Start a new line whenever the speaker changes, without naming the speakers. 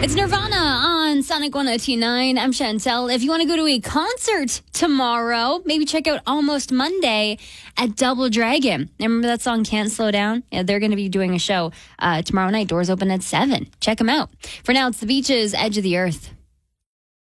It's Nirvana on Sonic 102.9. I'm Chantel. If you want to go to a concert tomorrow, maybe check out Almost Monday at Double Dragon. Remember that song, Can't Slow Down? Yeah, they're going to be doing a show tomorrow night. Doors open at 7. Check them out. For now, it's The Beaches, Edge of the Earth.